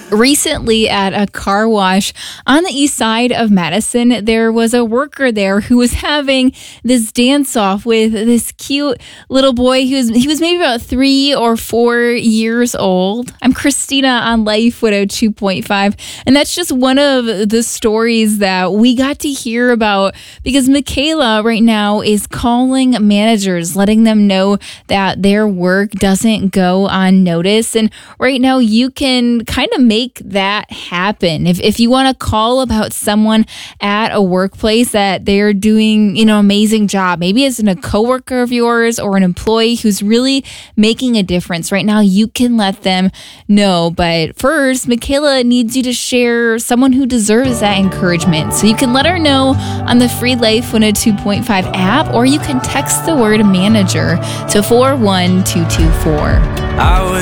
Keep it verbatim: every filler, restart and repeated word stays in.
Recently, at a car wash on the east side of Madison, there was a worker there who was having this dance off with this cute little boy who was he was maybe about three or four years old. I'm Christina on Life one oh two point five, and that's just one of the stories that we got to hear about because Michaela right now is calling managers, letting them know that their work doesn't go unnoticed. And right now, you can kind of make Make that happen. If if you want to call about someone at a workplace that they're doing, you know, amazing job, maybe it's a coworker of yours or an employee who's really making a difference right now, you can let them know. But first, Michaela needs you to share someone who deserves that encouragement. So you can let her know on the free Life one oh two point five app, or you can text the word manager to four one two two four.